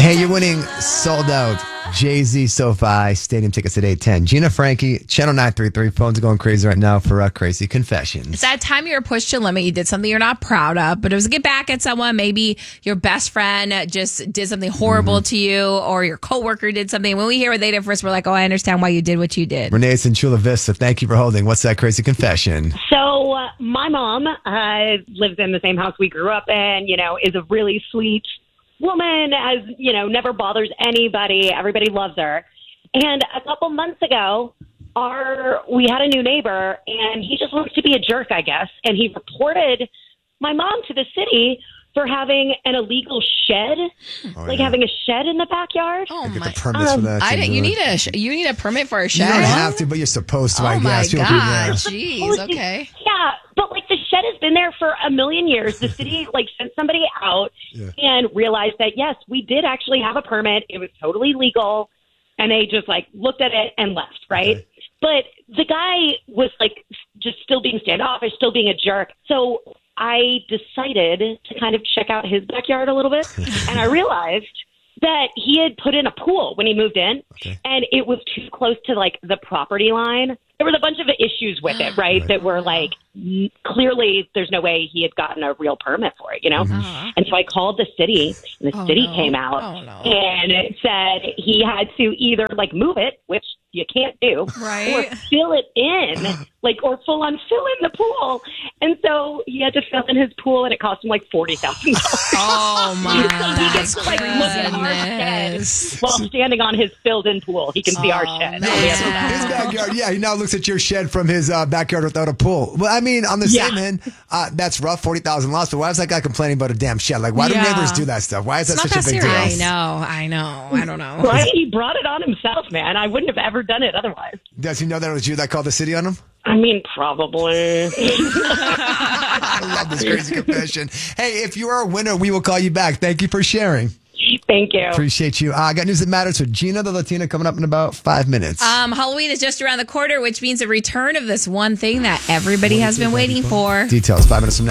Hey, you're winning sold out Jay-Z SoFi Stadium tickets at 8:10. Gina Frankie, Channel 933. Phones are going crazy right now for Crazy Confessions. It's that time you were pushed to limit. You did something you're not proud of, but it was to get back at someone. Maybe your best friend just did something horrible to you, or your coworker did something. When we hear what they did first, we're like, oh, I understand why you did what you did. Renee's in Chula Vista. Thank you for holding. What's that crazy confession? So my mom lives in the same house we grew up in, is a really sweet woman, never bothers anybody. Everybody loves her. And a couple months ago, we had a new neighbor, and he just wants to be a jerk, I guess. And he reported my mom to the city for having an illegal shed, having a shed in the backyard. Oh Get my! the permits for that. You need a permit for a You shed. don't have to, but you're supposed to, I guess. Oh my God! Yeah. Jeez. Okay. Yeah, but the shed has been there for a million years. The city sent somebody out and realized that yes, we did actually have a permit. It was totally legal, and they just looked at it and left. Right. Okay. But the guy was just still being standoffish, still being a jerk. So I decided to kind of check out his backyard a little bit, and I realized that he had put in a pool when he moved in, and it was too close to the property line. There was a bunch of issues with it, right? That were clearly there's no way he had gotten a real permit for it, And so I called the city, and the city came out and it said he had to either move it, which you can't do, right? Or fill it in, or full on fill in the pool. And so he had to fill in his pool, and it cost him $40,000. Oh my! So he gets to look at our shed while standing on his filled-in pool. He can see our shed. His backyard, he now looks at your shed from his backyard without a pool. Well, I mean, on the same end, that's rough, 40,000 lost. But why is that guy complaining about a damn shed? Why do neighbors do that stuff? Why is that such a big deal? I know. I don't know. Right? He brought it on himself, man. I wouldn't have ever done it otherwise. Does he know that it was you that called the city on him? I mean, probably. I love this crazy confession. Hey, if you are a winner, we will call you back. Thank you for sharing. Thank you. Appreciate you. I got news that matters with Gina the Latina coming up in about 5 minutes. Halloween is just around the corner, which means a return of this one thing that everybody has been waiting for. Details 5 minutes from now.